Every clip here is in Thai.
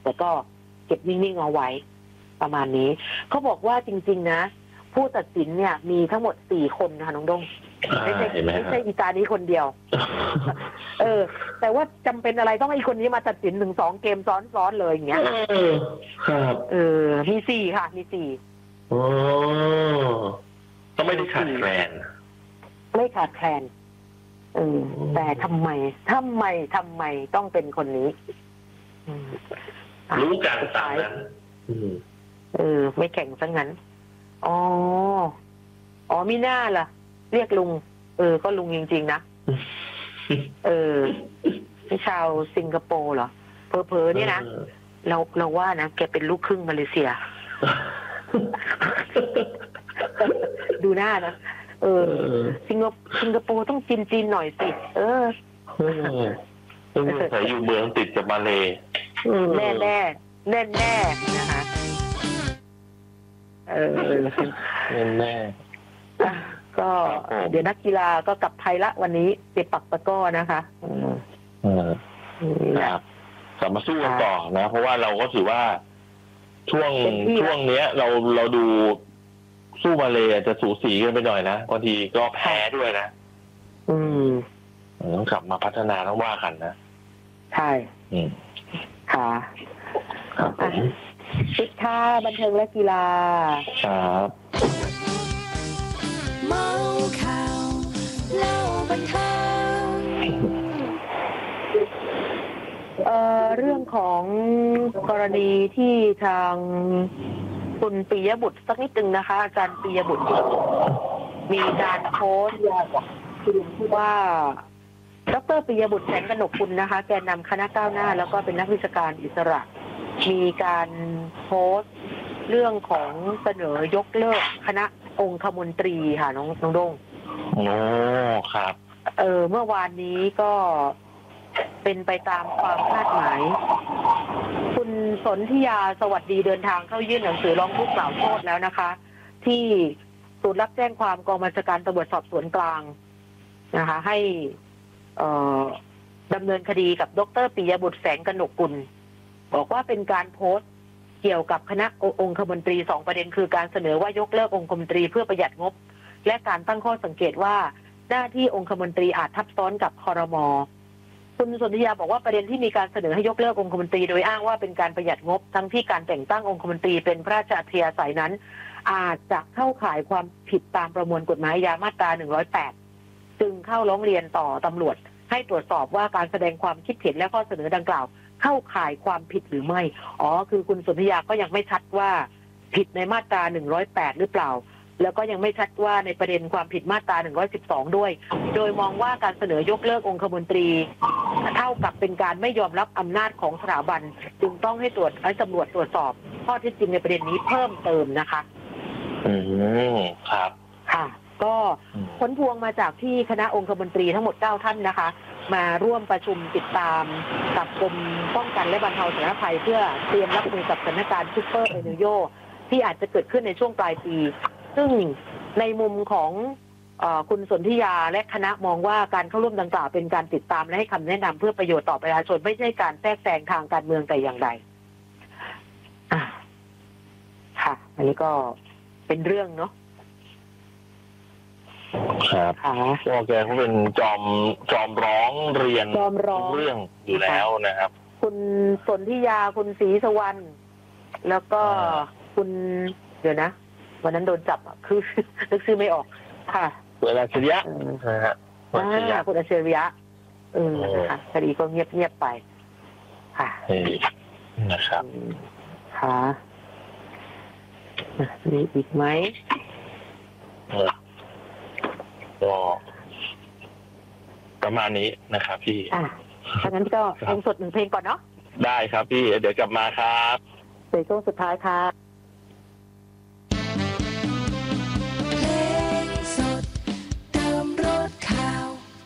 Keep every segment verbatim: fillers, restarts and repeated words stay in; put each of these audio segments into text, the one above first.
แต่ก็เก็บนิ่งๆเอาไว้ประมาณนี้เขาบอกว่าจริงๆนะผู้ตัดสินเนี่ยมีทั้งหมดสี่คนนะคะน้องดงไม่ใช่ไม่ใช่อีตานี้คนเดียวเออแต่ว่าจำเป็นอะไรต้องให้คนนี้มาตัดสินหนึ่งสองเกมซ้อนๆเลยอย่างเงี้ยเออครับเออมีสี่ค่ะมีสี่โอ้ก็ไม่ได้ขาดแคลนไม่ขาดแคลนเออแต่ทำไมทำไมทำไมต้องเป็นคนนี้รู้การตายนั้นเออไม่แข่งซะงั้นอ๋ออ๋อมีหน้าล่ะเรียกลุงเออก็ลุงจริงๆนะเออชาวสิงคโปร์เหรอเพอๆเนี่ยนะเราเราว่านะแกเป็นลูกครึ่งมาเลเซียดูหน้านะเออสิงคสิงคโปร์ต้องจีนจีนหน่อยสิเออต้องใส่อยู่เมืองติดกับมาเลแน่แน่แน่แน่นะคะเออแน่แน่ก็เดี๋ยวนักกีฬาก็กลับไทยละวันนี้เจ็บปักตะก้อนะคะอืมครับกลับมาสู้กันต่อนะเพราะว่าเราก็ถือว่าช่วงช่วงเนี้ย เราเราดูสู้มาเลยจะสูสีกันไปหน่อยนะบางทีก็แพ้ด้วยนะอืมต้องกลับมาพัฒนาต้องว่ากันนะใช่อืมค่ะปิดท้ายบันเทิงและกีฬาครับเมาข่าวเล่าบันเทิงเอ่อเรื่องของกรณีที่ทางคุณปิยบุตรสักนิดนึงนะคะอาจารย์ปิยบุตรมีการโพสต์ว่าดร.ปิยบุตรแสงกนกกุลนะคะแกนนำคณะก้าวหน้าแล้วก็เป็นนักวิชาการอิสระมีการโพสต์เรื่องของเสนอยกเลิกคณะองคมนตรีค่ะน้องน้องดงโอ้ครับเออเมื่อวานนี้ก็เป็นไปตามความคาดหมายคุณสนธิยาสวัสดีเดินทางเข้ายื่นหนังสือร้องทุกข์กล่าวโทษแล้วนะคะที่ศูนย์รับแจ้งความกองบัญชาการตำรวจสอบสวนกลางนะคะให้เอ่อดำเนินคดีกับดร.ปิยบุตรแสงกนกกุลบอกว่าเป็นการโพสต์เกี่ยวกับคณะองคมนตรีสองประเด็นคือการเสนอว่ายกเลิกองคมนตรีเพื่อประหยัดงบและการตั้งข้อสังเกตว่าหน้าที่องคมนตรีอาจทับซ้อนกับครม.คุณสนธิยาบอกว่าประเด็นที่มีการเสนอให้ยกเลิกองคมนตรีโดยอ้างว่าเป็นการประหยัดงบทั้งที่การแต่งตั้งองคมนตรีเป็นพระราชอัธยาศัยนั้นอาจจะเข้าข่ายความผิดตามประมวลกฎหมายอาญามาตราหนึ่งร้อยแปดจึงเข้าร้องเรียนต่อตำรวจให้ตรวจสอบว่าการแสดงความคิดเห็นและข้อเสนอดังกล่าวเข้าข่ายความผิดหรือไม่อ๋อคือคุณสนธิยาก็ยังไม่ชัดว่าผิดในมาตราหนึ่งร้อยแปดหรือเปล่าแล้วก็ยังไม่ชัดว่าในประเด็นความผิดมาตราหนึ่งร้อยสิบสองด้วยโดยมองว่าการเสนอยกเลิกองคมนตรีเท่ากับเป็นการไม่ยอมรับอำนาจของสถาบันจึงต้องให้ตรวจให้ตำรวจตรวจสอบข้อเท็จจริงในประเด็นนี้เพิ่มเติมนะคะอืมครับค่ะก็ผลพวงมาจากที่คณะองคมนตรีทั้งหมดเก้าท่านนะคะมาร่วมประชุมติดตามกับกรมป้องกันและบรรเทาสาธารณภัยเพื่อเตรียมรับมือกับสถานการณ์ซุปเปอร์เอลนิโญที่อาจจะเกิดขึ้นในช่วงปลายปีซึ่งในมุมของเอ่อคุณสนธิยาและคณะมองว่าการเข้าร่วมดังกล่าวเป็นการติดตามและให้คำแนะนำเพื่อประโยชน์ต่อประชาชนไม่ใช่การแทรกแซงทางการเมืองแต่อย่างใดอ่ะค่ะอันนี้ก็เป็นเรื่องเนาะครับก็แกเขาเป็นจอมจอมร้องเรียนจอมร้องเรื่องอยู่แล้วนะครับคุณสนธิยาคุณศรีสวรรณแล้วก็คุณเดี๋ยวนะวันนั้นโดนจับอ่ะคือนึกชื่อไม่ออกค่ะคุณอาชริยะนะฮะคุณอาชริยะคุณอาชริยะเออนะคะคดีก็เงียบเงียบไปค่ะนะครับค่ะมีอีกไหมก็ประมาณนี้นะครับพี่อ่ะถ้างั้นก็เพลงสดหนึ่งเพลงก่อนเนาะได้ครับพี่เดี๋ยวกลับมาครับเพลงช่วงสุดท้ายค่ะเพลงสดเติมรสข่าว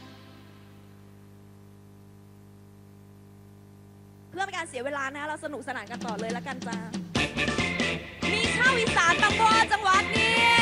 เพื่อเป็นการเสียเวลานะเราสนุกสนานกันต่อเลยแล้วกันจ้ามีชาวอีสานตำบลจังหวัดนี้